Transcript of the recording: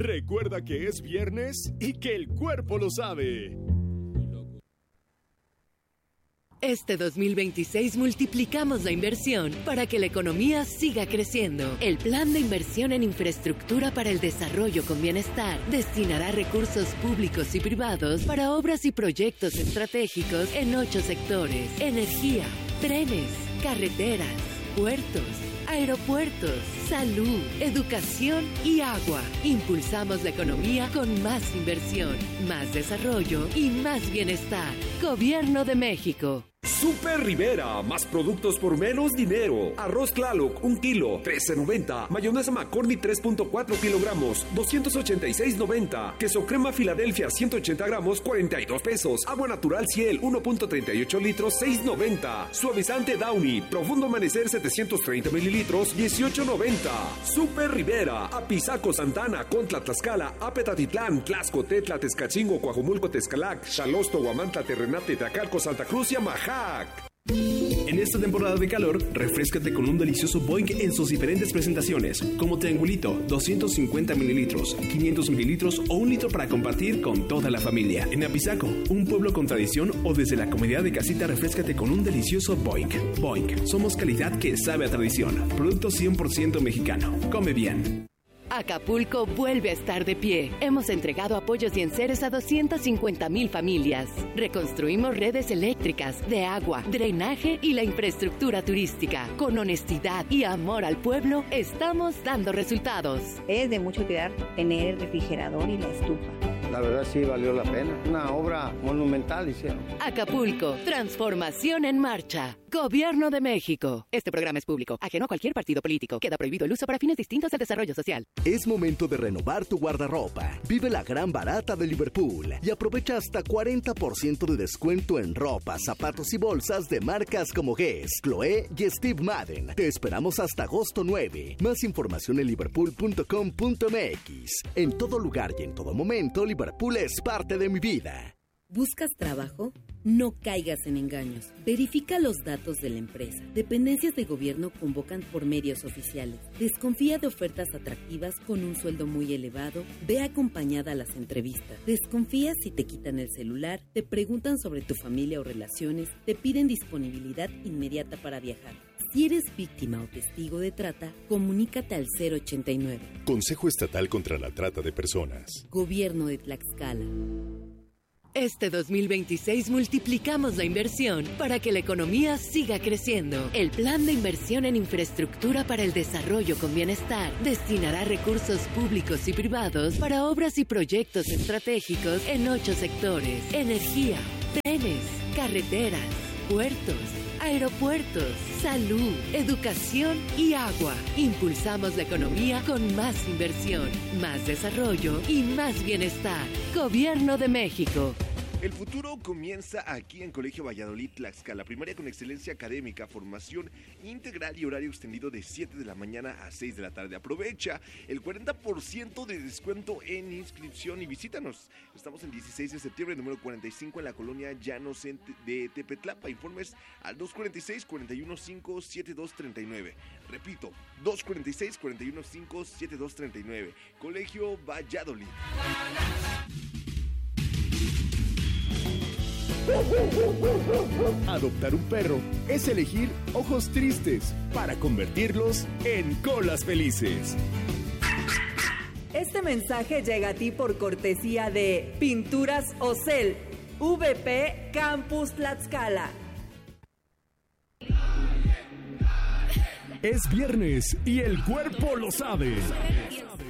Recuerda que es viernes y que el cuerpo lo sabe. Este 2026 multiplicamos la inversión para que la economía siga creciendo. El Plan de Inversión en Infraestructura para el Desarrollo con Bienestar destinará recursos públicos y privados para obras y proyectos estratégicos en 8 sectores: energía, trenes, carreteras, puertos, aeropuertos, salud, educación y agua. Impulsamos la economía con más inversión, más desarrollo y más bienestar. Gobierno de México. Super Rivera, más productos por menos dinero. Arroz Tlaloc, 1 kilo, $13.90. Mayonesa McCormick, 3.4 kilogramos, $286.90. Queso crema Filadelfia, 180 gramos, $42. Agua natural Ciel, 1.38 litros, $6.90. Suavizante Downy, Profundo Amanecer, 730 mililitros, $18.90. Super Rivera, Apizaco, Santana, Contla, Tlaxcala, Apetatitlán, Tlaxco, Tetla, Tezcatzingo, Coajomulco, Tezcalac, Xalosto, Huamantla, Terrenate, Teacalco, Santa Cruz y Amajac. En esta temporada de calor, refréscate con un delicioso Boing en sus diferentes presentaciones, como triangulito, 250 mililitros, 500 mililitros o 1 litro para compartir con toda la familia. En Apizaco, un pueblo con tradición, o desde la comodidad de casita, refréscate con un delicioso Boing. Boing, somos calidad que sabe a tradición. Producto 100% mexicano. Come bien. Acapulco vuelve a estar de pie. Hemos entregado apoyos y enseres a 250,000 familias. Reconstruimos redes eléctricas, de agua, drenaje y la infraestructura turística. Con honestidad y amor al pueblo, estamos dando resultados. Es de mucha utilidad tener el refrigerador y la estufa. La verdad sí valió la pena. Una obra monumental hicieron. Acapulco, transformación en marcha. Gobierno de México. Este programa es público, ajeno a cualquier partido político. Queda prohibido el uso para fines distintos al desarrollo social. Es momento de renovar tu guardarropa. Vive la gran barata de Liverpool y aprovecha hasta 40% de descuento en ropa, zapatos y bolsas de marcas como Guess, Chloé y Steve Madden. Te esperamos hasta agosto 9. Más información en liverpool.com.mx. En todo lugar y en todo momento, Liverpool es parte de mi vida. ¿Buscas trabajo? No caigas en engaños. Verifica los datos de la empresa. Dependencias de gobierno convocan por medios oficiales. Desconfía de ofertas atractivas con un sueldo muy elevado. Ve acompañada a las entrevistas. Desconfía si te quitan el celular, te preguntan sobre tu familia o relaciones, te piden disponibilidad inmediata para viajar. Si eres víctima o testigo de trata, comunícate al 089. Consejo Estatal contra la Trata de Personas. Gobierno de Tlaxcala. Este 2026 multiplicamos la inversión para que la economía siga creciendo. El Plan de Inversión en Infraestructura para el Desarrollo con Bienestar destinará recursos públicos y privados para obras y proyectos estratégicos en 8 sectores: energía, trenes, carreteras, puertos, aeropuertos, salud, educación y agua. Impulsamos la economía con más inversión, más desarrollo y más bienestar. Gobierno de México. El futuro comienza aquí en Colegio Valladolid Tlaxcala, primaria con excelencia académica, formación integral y horario extendido de 7 de la mañana a 6 de la tarde. Aprovecha el 40% de descuento en inscripción y visítanos. Estamos el 16 de septiembre, número 45, en la colonia Llanos de Tepetlapa. Informes al 246-415-7239. Repito, 246-415-7239. Colegio Valladolid. Adoptar un perro es elegir ojos tristes para convertirlos en colas felices. Este mensaje llega a ti por cortesía de Pinturas Ocel, VP Campus Tlaxcala. Es viernes y el cuerpo lo sabe.